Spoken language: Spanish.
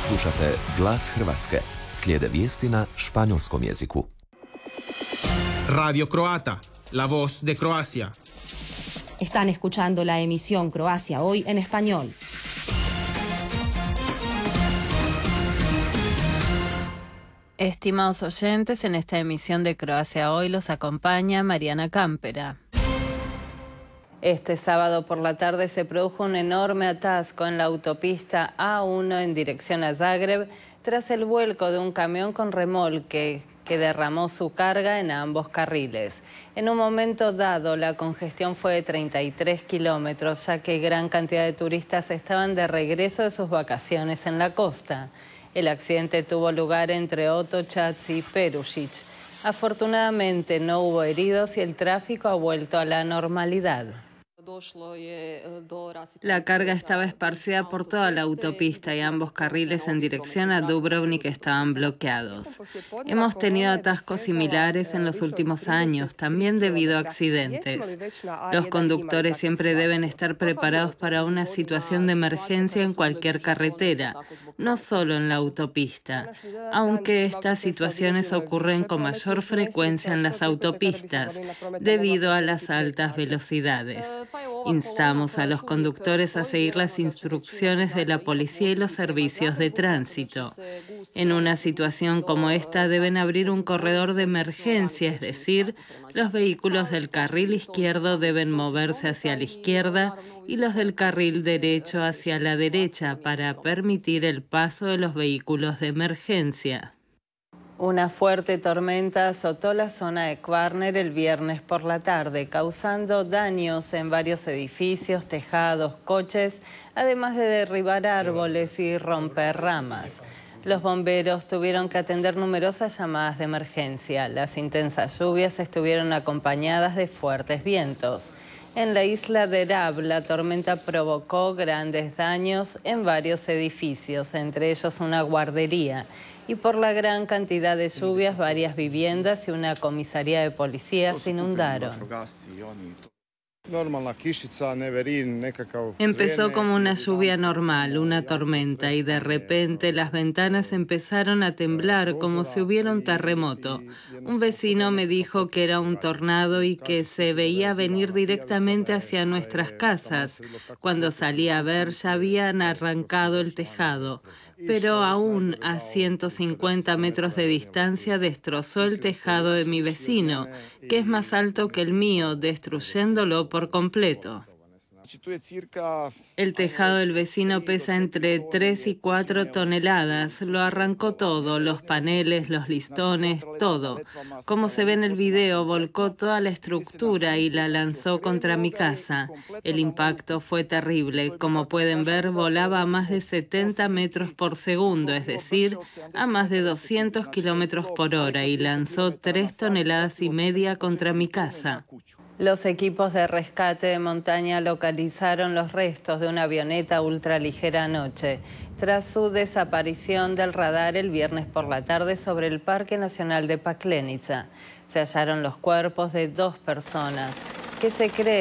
Slušate Glas Hrvatske. Slijede vijesti na španjolskom jeziku. Radio Croata, la voz de Croacia. Están escuchando la emisión Croacia Hoy en español. Estimados oyentes, en esta emisión de Croacia Hoy los acompaña Mariana Cámpera. Este sábado por la tarde se produjo un enorme atasco en la autopista A1 en dirección a Zagreb tras el vuelco de un camión con remolque que derramó su carga en ambos carriles. En un momento dado, la congestión fue de 33 kilómetros, ya que gran cantidad de turistas estaban de regreso de sus vacaciones en la costa. El accidente tuvo lugar entre Otočac y Perušić. Afortunadamente no hubo heridos y el tráfico ha vuelto a la normalidad. La carga estaba esparcida por toda la autopista y ambos carriles en dirección a Dubrovnik estaban bloqueados. Hemos tenido atascos similares en los últimos años, también debido a accidentes. Los conductores siempre deben estar preparados para una situación de emergencia en cualquier carretera, no solo en la autopista, aunque estas situaciones ocurren con mayor frecuencia en las autopistas, debido a las altas velocidades. Instamos a los conductores a seguir las instrucciones de la policía y los servicios de tránsito. En una situación como esta deben abrir un corredor de emergencia, es decir, los vehículos del carril izquierdo deben moverse hacia la izquierda y los del carril derecho hacia la derecha para permitir el paso de los vehículos de emergencia. Una fuerte tormenta azotó la zona de Kvarner el viernes por la tarde, causando daños en varios edificios, tejados, coches, además de derribar árboles y romper ramas. Los bomberos tuvieron que atender numerosas llamadas de emergencia. Las intensas lluvias estuvieron acompañadas de fuertes vientos. En la isla de Rab, la tormenta provocó grandes daños en varios edificios, entre ellos una guardería. Y por la gran cantidad de lluvias, varias viviendas y una comisaría de policía se inundaron. Empezó como una lluvia normal, una tormenta, y de repente las ventanas empezaron a temblar como si hubiera un terremoto. Un vecino me dijo que era un tornado y que se veía venir directamente hacia nuestras casas. Cuando salí a ver, ya habían arrancado el tejado. Pero aún a 150 metros de distancia destrozó el tejado de mi vecino, que es más alto que el mío, destruyéndolo por completo. El tejado del vecino pesa entre 3 y 4 toneladas. Lo arrancó todo, los paneles, los listones, todo. Como se ve en el video, volcó toda la estructura y la lanzó contra mi casa. El impacto fue terrible. Como pueden ver, volaba a más de 70 metros por segundo, es decir, a más de 200 kilómetros por hora, y lanzó 3,5 toneladas contra mi casa. Los equipos de rescate de montaña localizaron los restos de una avioneta ultraligera anoche, tras su desaparición del radar el viernes por la tarde sobre el Parque Nacional de Paklenica. Se hallaron los cuerpos de 2 personas que se cree